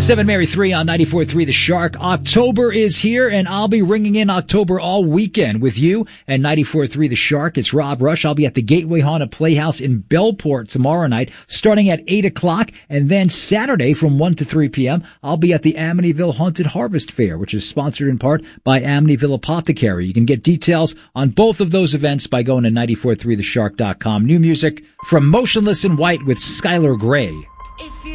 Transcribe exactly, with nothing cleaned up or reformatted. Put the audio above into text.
seven Mary three on ninety-four point three The Shark. October is here, and I'll be ringing in October all weekend with you and ninety-four point three The Shark. It's Rob Rush. I'll be at the Gateway Haunted Playhouse in Bellport tomorrow night, starting at eight o'clock, and then Saturday from one to three p.m., I'll be at the Amityville Haunted Harvest Fair, which is sponsored in part by Amityville Apothecary. You can get details on both of those events by going to ninety-four point three the shark dot com. New music from Motionless in White with Skylar Grey.